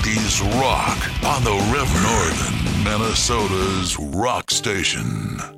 80s rock on the River Northern, Minnesota's rock station.